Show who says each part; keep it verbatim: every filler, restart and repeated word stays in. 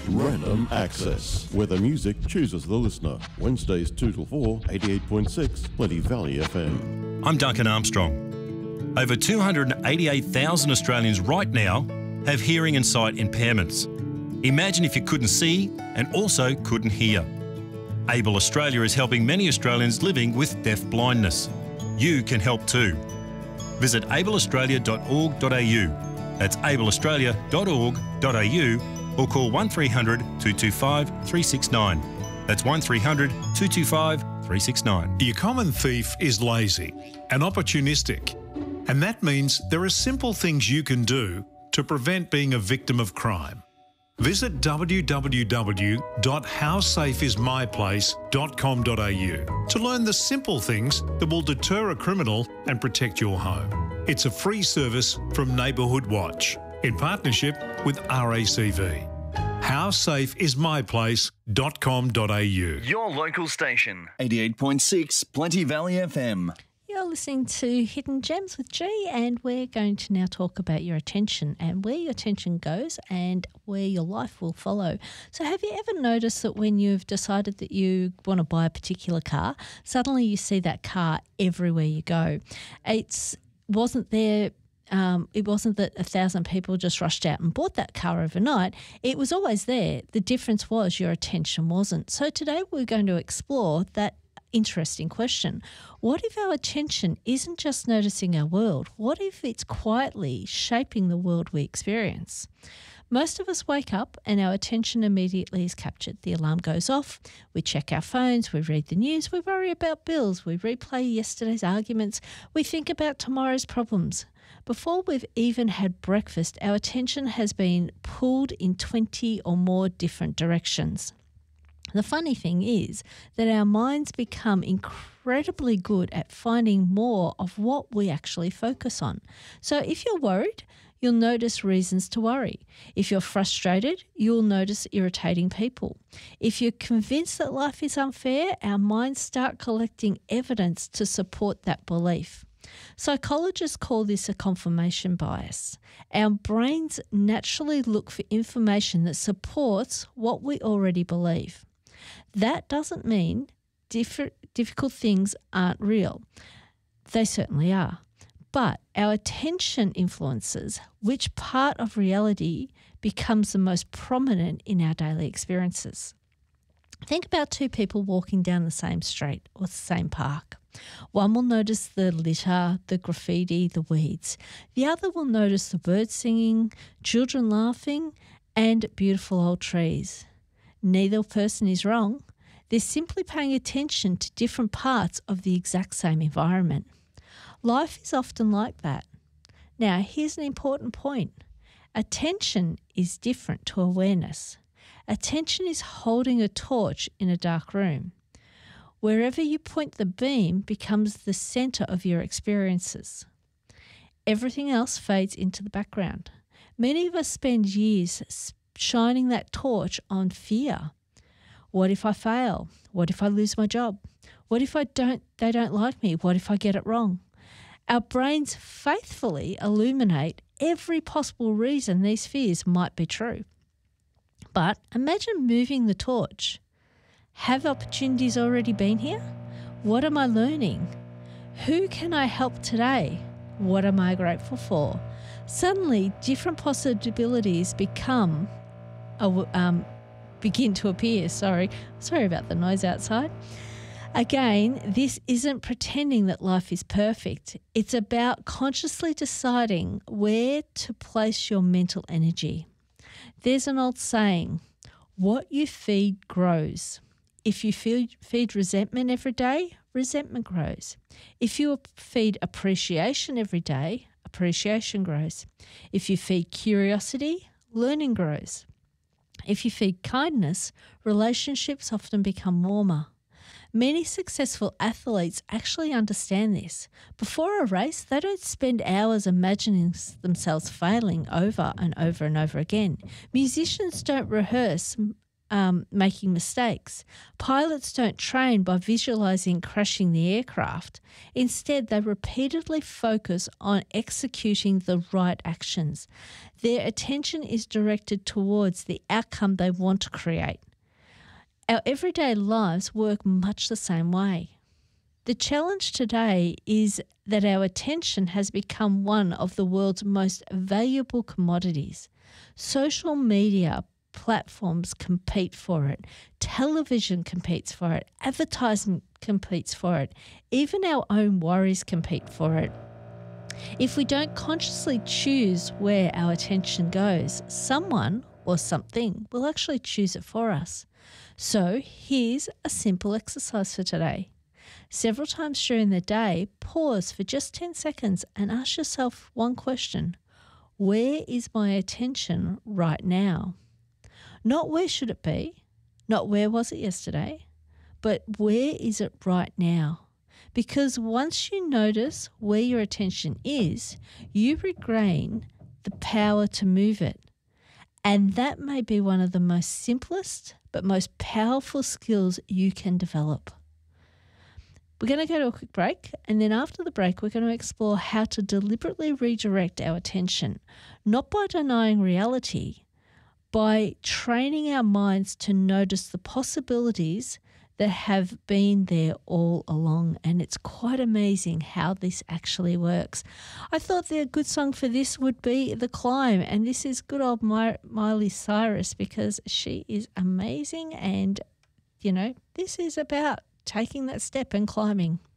Speaker 1: Random Access, where the music chooses the listener. Wednesdays two till four, eighty-eight point six, Plenty Valley F M.
Speaker 2: I'm Duncan Armstrong. Over two hundred eighty-eight thousand Australians right now have hearing and sight impairments. Imagine if you couldn't see and also couldn't hear. Able Australia is helping many Australians living with deaf blindness. You can help too. Visit able australia dot org dot a u. That's able australia dot org dot a u or call one three hundred two two five three six nine. That's one three hundred two two five three six nine.
Speaker 3: Your common thief is lazy and opportunistic, and that means there are simple things you can do to prevent being a victim of crime. Visit w w w dot how safe is my place dot com dot a u to learn the simple things that will deter a criminal and protect your home. It's a free service from Neighbourhood Watch in partnership with R A C V. how safe is my place dot com dot a u.
Speaker 4: Your local station.
Speaker 5: eighty-eight point six Plenty Valley F M.
Speaker 6: You're listening to Hidden Gems with G, and we're going to now talk about your attention and where your attention goes and where your life will follow. So have you ever noticed that when you've decided that you want to buy a particular car, suddenly you see that car everywhere you go? It's wasn't there... Um, it wasn't that a thousand people just rushed out and bought that car overnight. It was always there. The difference was your attention wasn't. So today we're going to explore that interesting question. What if our attention isn't just noticing our world? What if it's quietly shaping the world we experience? Most of us wake up and our attention immediately is captured. The alarm goes off, we check our phones, we read the news, we worry about bills, we replay yesterday's arguments, we think about tomorrow's problems. Before we've even had breakfast, our attention has been pulled in twenty or more different directions. The funny thing is that our minds become incredibly good at finding more of what we actually focus on. So if you're worried, you'll notice reasons to worry. If you're frustrated, you'll notice irritating people. If you're convinced that life is unfair, our minds start collecting evidence to support that belief. Psychologists call this a confirmation bias. Our brains naturally look for information that supports what we already believe. That doesn't mean diff- difficult things aren't real. They certainly are. But our attention influences which part of reality becomes the most prominent in our daily experiences. Think about two people walking down the same street or the same park. One will notice the litter, the graffiti, the weeds. The other will notice the birds singing, children laughing, and beautiful old trees. Neither person is wrong. They're simply paying attention to different parts of the exact same environment. Life is often like that. Now, here's an important point. Attention is different to awareness. Attention is holding a torch in a dark room. Wherever you point the beam becomes the centre of your experiences. Everything else fades into the background. Many of us spend years shining that torch on fear. What if I fail? What if I lose my job? What if I don't? They don't like me? What if I get it wrong? Our brains faithfully illuminate every possible reason these fears might be true. But imagine moving the torch. Have opportunities already been here? What am I learning? Who can I help today? What am I grateful for? Suddenly, different possibilities become, um, begin to appear. Sorry, sorry about the noise outside. Again, this isn't pretending that life is perfect. It's about consciously deciding where to place your mental energy. There's an old saying, what you feed grows. If you feed, feed resentment every day, resentment grows. If you feed appreciation every day, appreciation grows. If you feed curiosity, learning grows. If you feed kindness, relationships often become warmer. Many successful athletes actually understand this. Before a race, they don't spend hours imagining themselves failing over and over and over again. Musicians don't rehearse um, making mistakes. Pilots don't train by visualizing crashing the aircraft. Instead, they repeatedly focus on executing the right actions. Their attention is directed towards the outcome they want to create. Our everyday lives work much the same way. The challenge today is that our attention has become one of the world's most valuable commodities. Social media platforms compete for it. Television competes for it. Advertising competes for it. Even our own worries compete for it. If we don't consciously choose where our attention goes, someone or something will actually choose it for us. So here's a simple exercise for today. Several times during the day, pause for just ten seconds and ask yourself one question. Where is my attention right now? Not where should it be, not where was it yesterday, but where is it right now? Because once you notice where your attention is, you regain the power to move it. And that may be one of the most simplest but most powerful skills you can develop. We're going to go to a quick break, and then after the break, we're going to explore how to deliberately redirect our attention, not by denying reality, by training our minds to notice the possibilities that have been there all along. And it's quite amazing how this actually works. I thought the good song for this would be The Climb, and this is good old My- Miley Cyrus, because she is amazing, and, you know, this is about taking that step and climbing.